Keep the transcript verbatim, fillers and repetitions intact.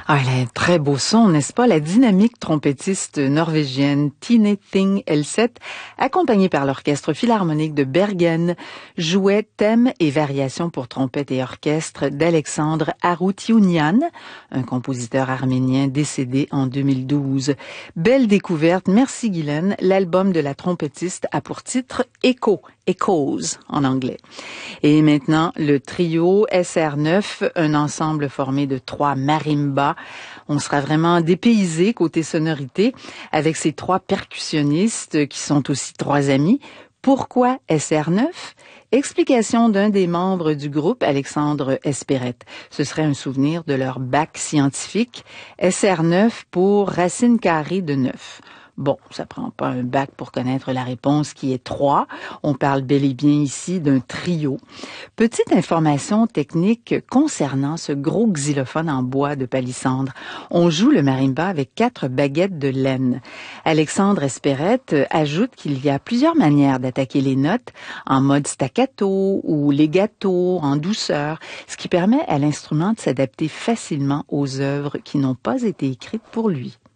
Ah, elle a un très beau son, n'est-ce pas? La dynamique trompettiste norvégienne Tine Thing Elseth, accompagnée par l'Orchestre philharmonique de Bergen, jouait thèmes et variations pour trompette et orchestre d'Alexandre Aroutiounian, un compositeur arménien décédé en deux mille douze. Belle découverte, merci Guylaine. L'album de la trompettiste a pour titre Echo, Echoes en anglais. Et maintenant, le trio S R neuf, un ensemble formé de trois marimbas. On sera vraiment dépaysé côté sonorité avec ces trois percussionnistes qui sont aussi trois amis. Pourquoi S R neuf? Explication d'un des membres du groupe, Alexandre Espérette. Ce serait un souvenir de leur bac scientifique. S R neuf pour racine carrée de neuf. Bon, ça prend pas un bac pour connaître la réponse qui est trois. On parle bel et bien ici d'un trio. Petite information technique concernant ce gros xylophone en bois de palissandre. On joue le marimba avec quatre baguettes de laine. Alexandre Espérette ajoute qu'il y a plusieurs manières d'attaquer les notes, en mode staccato ou legato, en douceur, ce qui permet à l'instrument de s'adapter facilement aux œuvres qui n'ont pas été écrites pour lui.